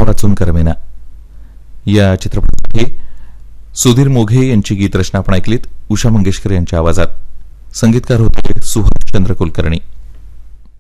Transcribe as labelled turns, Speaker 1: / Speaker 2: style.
Speaker 1: कथा वाचून करमेना या चित्रपटासाठी सुधीर मोघे यांची गीतरचना आपण ऐकलीत उषा मंगेशकर यांच्या आवाजात. संगीतकार होते सुहास चंद्र कुलकर्णी.